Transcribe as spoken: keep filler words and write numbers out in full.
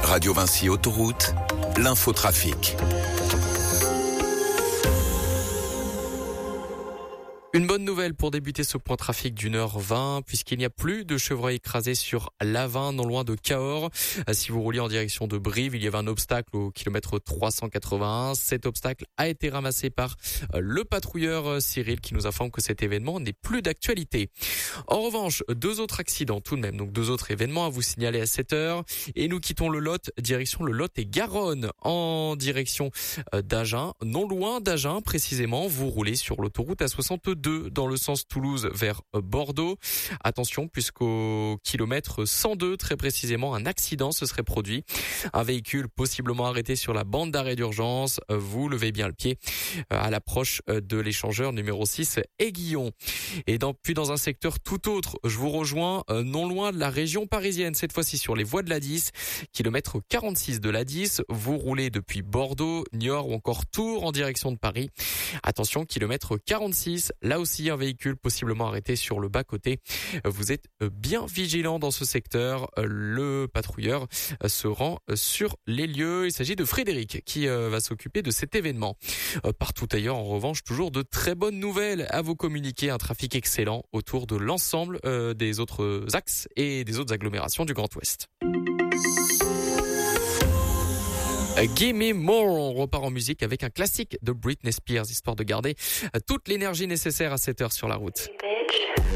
Radio Vinci Autoroute, l'infotrafic. Une bonne nouvelle pour débuter ce point trafic d'une heure vingt, puisqu'il n'y a plus de chevreuils écrasés sur l'A vingt, non loin de Cahors. Si vous rouliez en direction de Brive, il y avait un obstacle au kilomètre trois cent quatre-vingt-un. Cet obstacle a été ramassé par le patrouilleur Cyril, qui nous informe que cet événement n'est plus d'actualité. En revanche, deux autres accidents tout de même, donc deux autres événements à vous signaler à sept heures. Et nous quittons le Lot, direction le Lot et Garonne, en direction d'Agen. Non loin d'Agen, précisément, vous roulez sur l'autoroute A soixante-deux dans le sens Toulouse vers Bordeaux. Attention, puisqu'au kilomètre cent deux, très précisément, un accident se serait produit. Un véhicule possiblement arrêté sur la bande d'arrêt d'urgence. Vous levez bien le pied à l'approche de l'échangeur numéro six Aiguillon. Et dans, puis dans un secteur tout autre, je vous rejoins non loin de la région parisienne, cette fois-ci sur les voies de l'A dix, kilomètre quarante-six de l'A dix. Vous roulez depuis Bordeaux, Niort ou encore Tours en direction de Paris. Attention, kilomètre quarante-six, là aussi un véhicule possiblement arrêté sur le bas-côté. Vous êtes bien vigilant dans ce secteur. Le patrouilleur se rend sur les lieux. Il s'agit de Frédéric qui va s'occuper de cet événement. Partout ailleurs, en revanche, toujours de très bonnes nouvelles à vous communiquer. Un trafic excellent autour de l'ensemble des autres axes et des autres agglomérations du Grand Ouest. Gimme More, on repart en musique avec un classique de Britney Spears, histoire de garder toute l'énergie nécessaire à cette heure sur la route.